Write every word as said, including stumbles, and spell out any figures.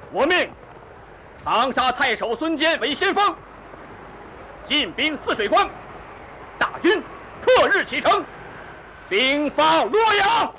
我命长沙太守孙坚为先锋，进兵泗水关，大军特日启程，兵发洛阳。